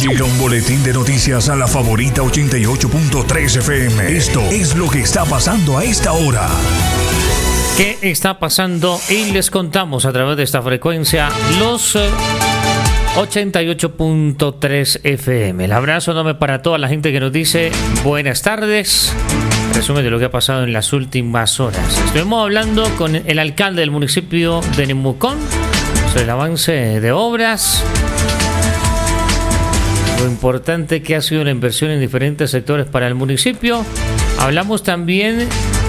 Llega un boletín de noticias a la favorita 88.3 FM. Esto es lo que está pasando a esta hora. ¿Qué está pasando? Y les contamos a través de esta frecuencia los 88.3 FM. El abrazo enorme para toda la gente que nos dice buenas tardes. Resumen de lo que ha pasado en las últimas horas. Estuvimos hablando con el alcalde del municipio de Nemocón sobre el avance de obras, lo importante que ha sido la inversión en diferentes sectores para el municipio. Hablamos también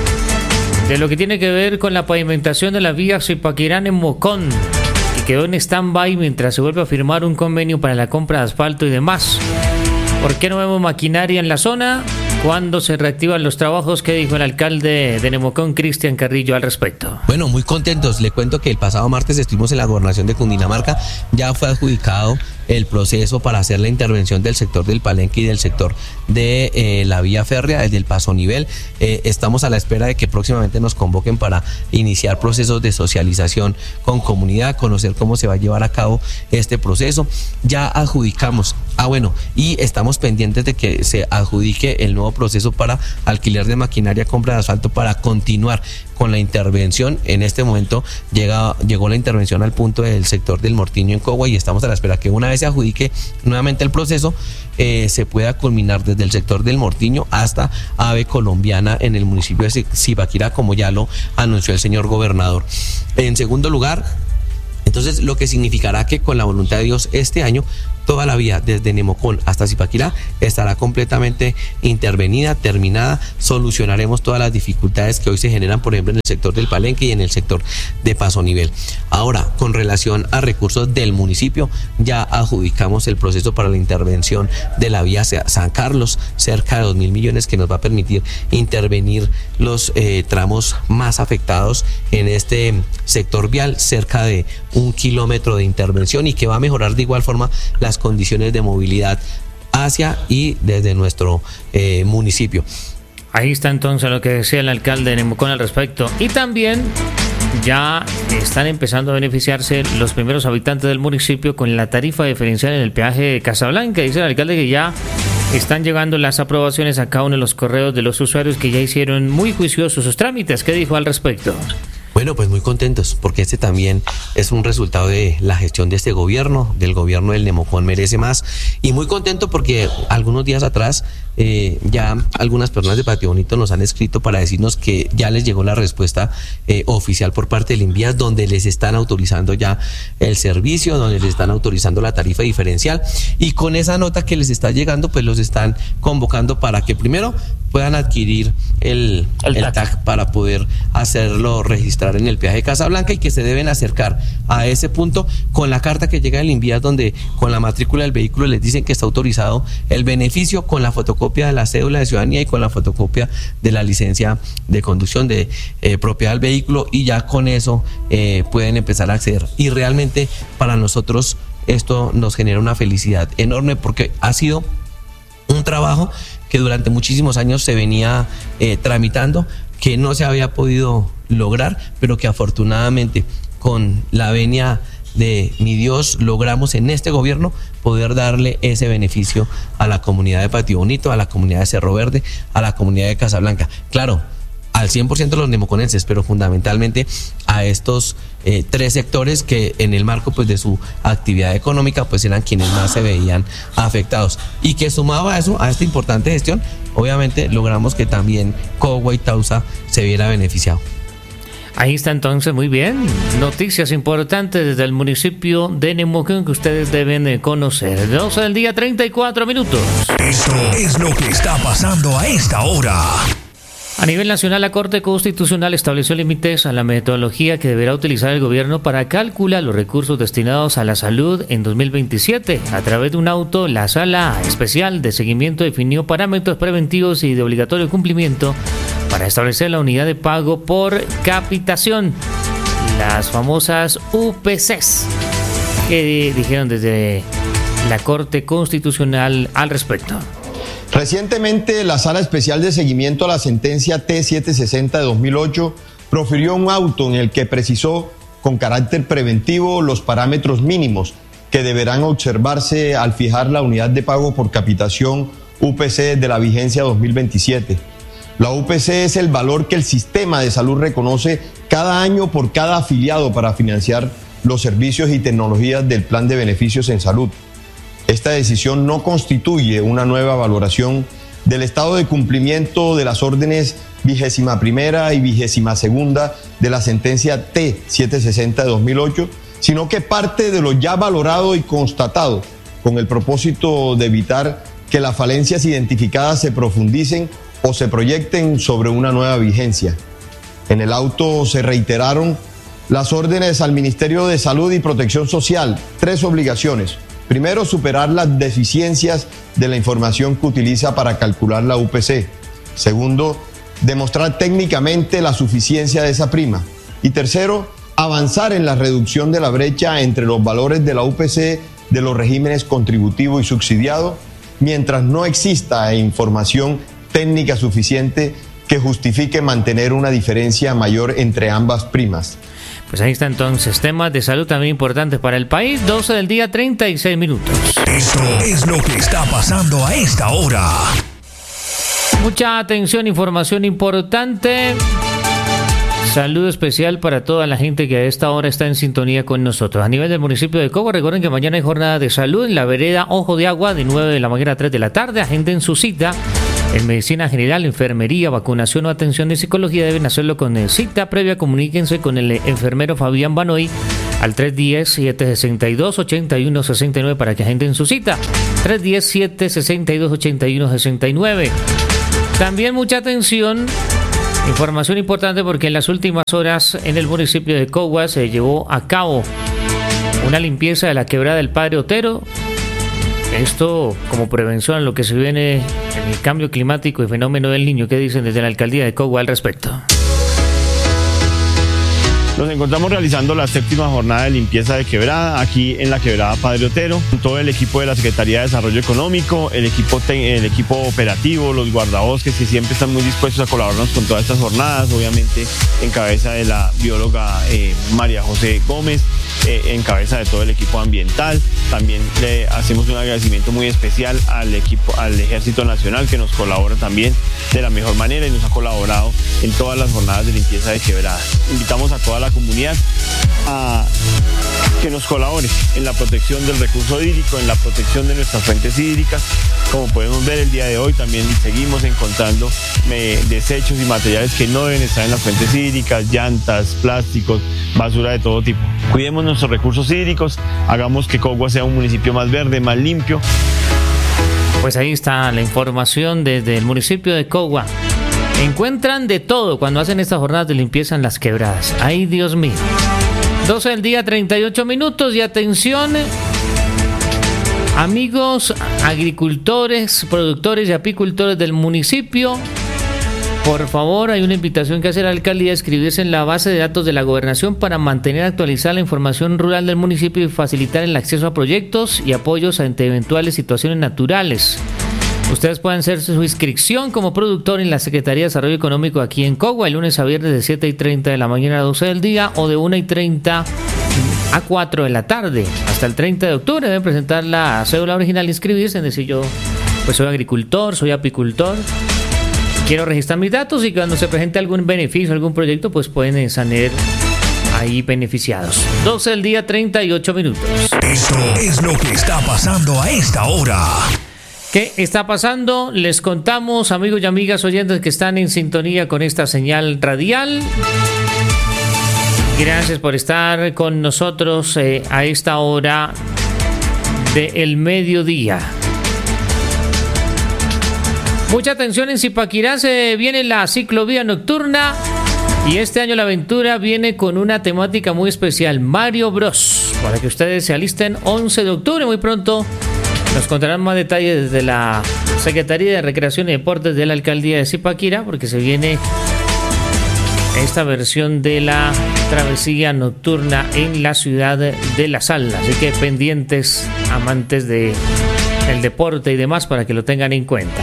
de lo que tiene que ver con la pavimentación de la vía Zipaquirá-Nemocón, que quedó en stand-by mientras se vuelve a firmar un convenio para la compra de asfalto y demás. ¿Por qué no vemos maquinaria en la zona? ¿Cuándo se reactivan los trabajos? ¿Qué dijo el alcalde de Nemocón, Cristian Carrillo, al respecto? Bueno, muy contentos. Le cuento que el pasado martes estuvimos en la gobernación de Cundinamarca. Ya fue adjudicado el proceso para hacer la intervención del sector del Palenque y del sector de la vía férrea, el del Paso Nivel. Estamos a la espera de que próximamente nos convoquen para iniciar procesos de socialización con comunidad, conocer cómo se va a llevar a cabo este proceso. Ya adjudicamos. Y estamos pendientes de que se adjudique el nuevo proceso para alquiler de maquinaria, compra de asfalto, para continuar con la intervención. En este momento llegó la intervención al punto del sector del Mortiño en Cogua y estamos a la espera que una vez se adjudique nuevamente el proceso, se pueda culminar desde el sector del Mortiño hasta Ave Colombiana en el municipio de Zipaquirá, como ya lo anunció el señor gobernador. En segundo lugar, entonces, lo que significará que con la voluntad de Dios este año toda la vía desde Nemocón hasta Zipaquirá estará completamente intervenida, terminada. Solucionaremos todas las dificultades que hoy se generan, por ejemplo, en el sector del Palenque y en el sector de Paso Nivel. Ahora, con relación a recursos del municipio, ya adjudicamos el proceso para la intervención de la vía San Carlos, cerca de 2.000 millones, que nos va a permitir intervenir los tramos más afectados en este sector vial, cerca de 1 kilómetro de intervención, y que va a mejorar de igual forma las condiciones de movilidad hacia y desde nuestro municipio. Ahí está entonces lo que decía el alcalde de Nemocón al respecto. Y también ya están empezando a beneficiarse los primeros habitantes del municipio con la tarifa diferencial en el peaje de Casablanca. Dice el alcalde que ya están llegando las aprobaciones a cada uno de los correos de los usuarios que ya hicieron muy juiciosos sus trámites. ¿Qué dijo al respecto? Bueno, pues muy contentos, porque este también es un resultado de la gestión de este gobierno, del gobierno del Nemocón Merece Más, y muy contento porque algunos días atrás ya algunas personas de Patio Bonito nos han escrito para decirnos que ya les llegó la respuesta oficial por parte del INVIAS, donde les están autorizando ya el servicio, donde les están autorizando la tarifa diferencial, y con esa nota que les está llegando, pues los están convocando para que primero puedan adquirir el TAC para poder hacerlo registrar en el peaje de Casablanca, y que se deben acercar a ese punto con la carta que llega del INVIAS, donde con la matrícula del vehículo les dicen que está autorizado el beneficio, con la fotocopia de la cédula de ciudadanía y con la fotocopia de la licencia de conducción de propiedad del vehículo, y ya con eso pueden empezar a acceder. Y realmente para nosotros esto nos genera una felicidad enorme, porque ha sido un trabajo que durante muchísimos años se venía tramitando, que no se había podido lograr, pero que afortunadamente con la venia de mi Dios logramos en este gobierno poder darle ese beneficio a la comunidad de Patio Bonito, a la comunidad de Cerro Verde, a la comunidad de Casablanca. Claro, al 100% de los nemoconenses, pero fundamentalmente a estos 3 sectores que en el marco pues de su actividad económica pues eran quienes más se veían afectados, y que sumado a eso, a esta importante gestión, obviamente logramos que también Cogua y Tausa se viera beneficiado. Ahí está entonces, muy bien. Noticias importantes desde el municipio de Nemocón que ustedes deben conocer. 12 del día, 34 minutos. Esto es lo que está pasando a esta hora. A nivel nacional, la Corte Constitucional estableció límites a la metodología que deberá utilizar el gobierno para calcular los recursos destinados a la salud en 2027. A través de un auto, la Sala Especial de Seguimiento definió parámetros preventivos y de obligatorio cumplimiento para establecer la unidad de pago por capitación, las famosas UPCs, que dijeron desde la Corte Constitucional al respecto. Recientemente, la Sala Especial de Seguimiento a la sentencia T760 de 2008 profirió un auto en el que precisó con carácter preventivo los parámetros mínimos que deberán observarse al fijar la unidad de pago por capitación UPC de la vigencia 2027. La UPC es el valor que el sistema de salud reconoce cada año por cada afiliado para financiar los servicios y tecnologías del plan de beneficios en salud. Esta decisión no constituye una nueva valoración del estado de cumplimiento de las órdenes 21ª y 22ª de la sentencia T760 de 2008, sino que parte de lo ya valorado y constatado, con el propósito de evitar que las falencias identificadas se profundicen o se proyecten sobre una nueva vigencia. En el auto se reiteraron las órdenes al Ministerio de Salud y Protección Social, 3 obligaciones. Primero, superar las deficiencias de la información que utiliza para calcular la UPC. Segundo, demostrar técnicamente la suficiencia de esa prima. Y tercero, avanzar en la reducción de la brecha entre los valores de la UPC de los regímenes contributivo y subsidiado, mientras no exista información técnica suficiente que justifique mantener una diferencia mayor entre ambas primas. Pues ahí está entonces, temas de salud también importantes para el país, 12 del día, 36 minutos. Esto es lo que está pasando a esta hora. Mucha atención, información importante. Saludo especial para toda la gente que a esta hora está en sintonía con nosotros. A nivel del municipio de Cogua, recuerden que mañana hay jornada de salud en la vereda Ojo de Agua de 9 de la mañana a 3 de la tarde. Agenden su cita. En medicina general, enfermería, vacunación o atención de psicología deben hacerlo con cita previa. Comuníquense con el enfermero Fabián Banoy al 310-762-8169 para que agenden su cita. 310-762-8169. También mucha atención, información importante porque en las últimas horas en el municipio de Cogua se llevó a cabo una limpieza de la quebrada del Padre Otero. Esto como prevención a lo que se viene en el cambio climático y fenómeno del Niño. ¿Qué dicen desde la alcaldía de Cogua al respecto? Nos encontramos realizando la 7ª jornada de limpieza de quebrada aquí en la quebrada Padre Otero, con todo el equipo de la Secretaría de Desarrollo Económico, el equipo operativo, los guardabosques que siempre están muy dispuestos a colaborarnos con todas estas jornadas, obviamente en cabeza de la bióloga María José Gómez, en cabeza de todo el equipo ambiental. También le hacemos un agradecimiento muy especial al Ejército Nacional, que nos colabora también de la mejor manera y nos ha colaborado en todas las jornadas de limpieza de quebrada. Invitamos a toda la comunidad a que nos colabore en la protección del recurso hídrico, en la protección de nuestras fuentes hídricas. Como podemos ver el día de hoy, también seguimos encontrando desechos y materiales que no deben estar en las fuentes hídricas, llantas, plásticos, basura de todo tipo. Cuidemos nuestros recursos hídricos, hagamos que Cogua sea un municipio más verde, más limpio. Pues ahí está la información desde el municipio de Cogua. Encuentran de todo cuando hacen estas jornadas de limpieza en las quebradas. ¡Ay, Dios mío! 12 del día, 38 minutos. Y atención, amigos agricultores, productores y apicultores del municipio. Por favor, hay una invitación que hace la alcaldía: inscribirse en la base de datos de la gobernación para mantener actualizada la información rural del municipio y facilitar el acceso a proyectos y apoyos ante eventuales situaciones naturales. Ustedes pueden hacer su inscripción como productor en la Secretaría de Desarrollo Económico aquí en Cogua, el lunes a viernes de 7:30 de la mañana a 12 del día o de 1:30 a 4 de la tarde. Hasta el 30 de octubre deben presentar la cédula original e inscribirse. Es decir, yo pues soy agricultor, soy apicultor, quiero registrar mis datos y cuando se presente algún beneficio, algún proyecto, pues pueden salir ahí beneficiados. 12 del día, 38 minutos. Esto es lo que está pasando a esta hora. ¿Qué está pasando? Les contamos, amigos y amigas oyentes que están en sintonía con esta señal radial. Gracias por estar con nosotros a esta hora del mediodía. Mucha atención, en Zipaquirá se viene la ciclovía nocturna y este año la aventura viene con una temática muy especial, Mario Bros. Para que ustedes se alisten, 11 de octubre, muy pronto. Nos contarán más detalles desde la Secretaría de Recreación y Deportes de la Alcaldía de Zipaquirá, porque se viene esta versión de la travesía nocturna en la ciudad de La Sal. Así que pendientes, amantes del deporte y demás, para que lo tengan en cuenta.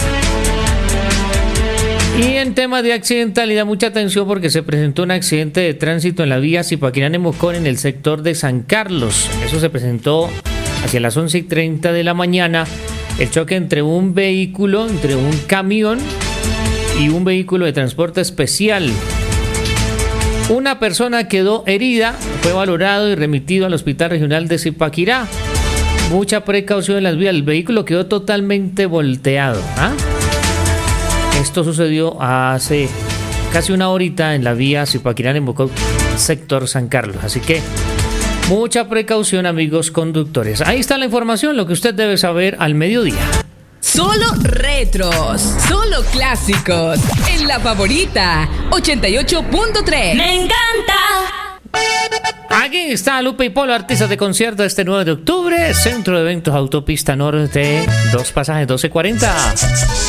Y en tema de accidentalidad, mucha atención porque se presentó un accidente de tránsito en la vía Zipaquirá-Nemocón en el sector de San Carlos. Eso se presentó hacia las 11:30 de la mañana, el choque entre un camión y un vehículo de transporte especial. Una persona quedó herida, fue valorado y remitido al Hospital Regional de Zipaquirá. Mucha precaución en las vías, el vehículo quedó totalmente volteado. Esto sucedió hace casi una horita en la vía Zipaquirá-Nemocó, sector San Carlos. Así que mucha precaución, amigos conductores. Ahí está la información, lo que usted debe saber al mediodía. Solo retros, solo clásicos. En La Favorita 88.3. ¡Me encanta! Aquí está Lupe y Polo, artistas de concierto este 9 de octubre. Centro de Eventos Autopista Norte, 2 pasajes 12:40.